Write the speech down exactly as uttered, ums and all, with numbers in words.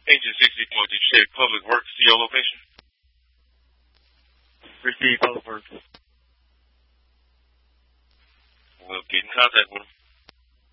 Agent sixty-four, did you say Public Works to your location? Receive Public Works. We'll get in contact with them.